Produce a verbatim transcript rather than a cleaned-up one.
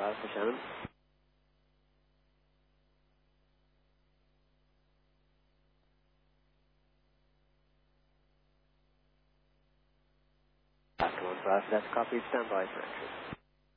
Alpha Shannon. After one five, that's copy, stand by for entry.